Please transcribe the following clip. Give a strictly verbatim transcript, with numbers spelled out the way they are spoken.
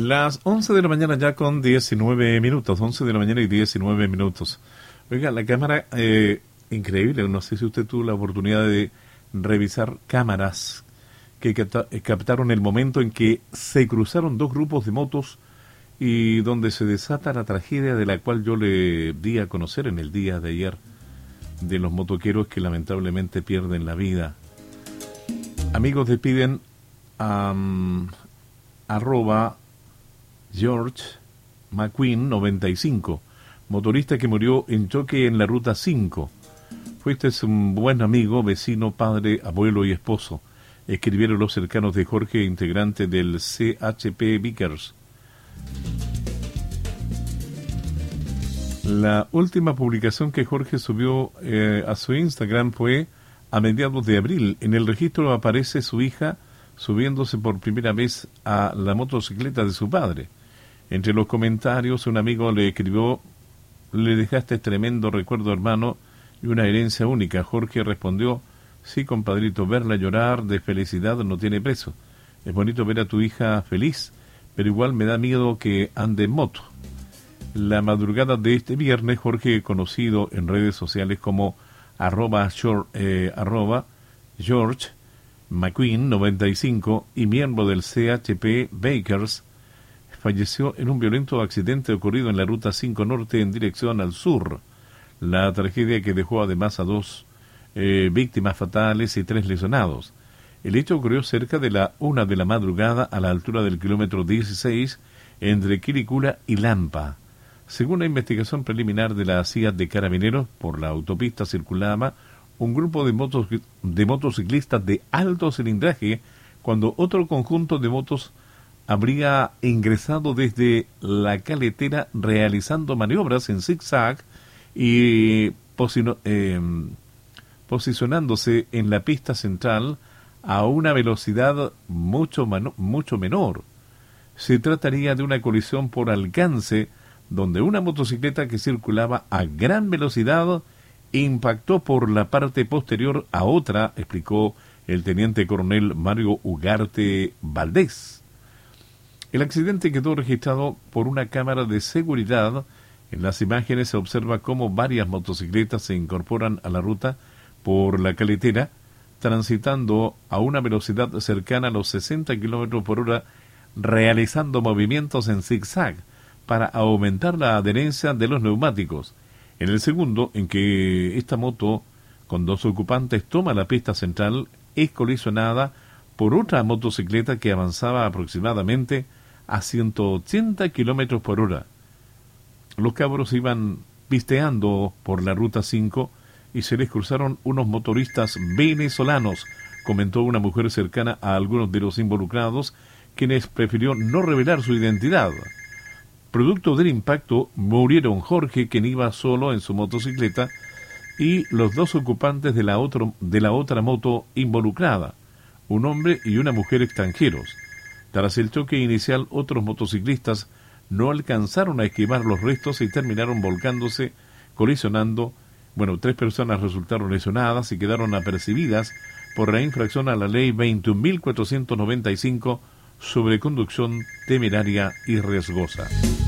Las once de la mañana ya con diecinueve minutos, once de la mañana y diecinueve minutos. Oiga, la cámara, eh, increíble, no sé si usted tuvo la oportunidad de revisar cámaras que capta, captaron el momento en que se cruzaron dos grupos de motos y donde se desata la tragedia de la cual yo le di a conocer en el día de ayer, de los motoqueros que lamentablemente pierden la vida. Amigos, despiden a um, arroba George McQueen noventa y cinco, motorista que murió en choque en la ruta cinco. Fuiste un buen amigo, vecino, padre, abuelo y esposo, escribieron los cercanos de Jorge, integrante del C H P Vickers. La última publicación que Jorge subió eh, a su Instagram fue a mediados de abril. En el registro aparece su hija subiéndose por primera vez a la motocicleta de su padre. Entre los comentarios, un amigo le escribió: «Le dejaste tremendo recuerdo, hermano, y una herencia única». Jorge respondió: «Sí, compadrito, verla llorar de felicidad no tiene precio. Es bonito ver a tu hija feliz, pero igual me da miedo que ande en moto». La madrugada de este viernes, Jorge, conocido en redes sociales como arroba, short, eh, arroba George McQueen noventa y cinco y miembro del C H P Bakers, falleció en un violento accidente ocurrido en la Ruta cinco Norte en dirección al sur. La tragedia que dejó además a dos eh, víctimas fatales y tres lesionados. El hecho ocurrió cerca de la una de la madrugada a la altura del kilómetro dieciséis entre Quilicura y Lampa. Según la investigación preliminar de la C I A de Carabineros, por la autopista circulaba un grupo de, motos, de motociclistas de alto cilindraje cuando otro conjunto de motos habría ingresado desde la caletera realizando maniobras en zigzag y posino, eh, posicionándose en la pista central a una velocidad mucho, mano, mucho menor. Se trataría de una colisión por alcance donde una motocicleta que circulaba a gran velocidad impactó por la parte posterior a otra, explicó el teniente coronel Mario Ugarte Valdés. El accidente quedó registrado por una cámara de seguridad. En las imágenes se observa cómo varias motocicletas se incorporan a la ruta por la caletera, transitando a una velocidad cercana a los sesenta kilómetros por hora, realizando movimientos en zigzag para aumentar la adherencia de los neumáticos. En el segundo, en que esta moto con dos ocupantes toma la pista central, es colisionada por otra motocicleta que avanzaba aproximadamente a ciento ochenta kilómetros por hora. Los cabros iban pisteando por la ruta cinco y se les cruzaron unos motoristas venezolanos, comentó una mujer cercana a algunos de los involucrados, quienes prefirió no revelar su identidad. Producto del impacto, murieron Jorge, quien iba solo en su motocicleta, y los dos ocupantes de la, otro, de la otra moto involucrada, un hombre y una mujer extranjeros. Tras el choque inicial, otros motociclistas no alcanzaron a esquivar los restos y terminaron volcándose, colisionando. Bueno, tres personas resultaron lesionadas y quedaron apercibidas por la infracción a la ley veintiún mil cuatrocientos noventa y cinco sobre conducción temeraria y riesgosa.